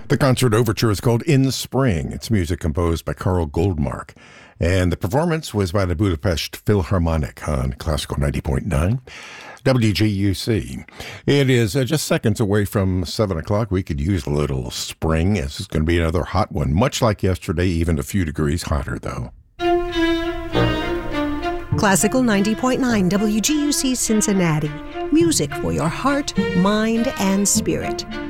The concert overture is called In Spring. It's music composed by Karl Goldmark. And the performance was by the Budapest Philharmonic on Classical 90.9 WGUC. It is just seconds away from 7 o'clock. We could use a little spring. This is going to be another hot one, much like yesterday, even a few degrees hotter, though. Classical 90.9 WGUC Cincinnati. Music for your heart, mind, and spirit.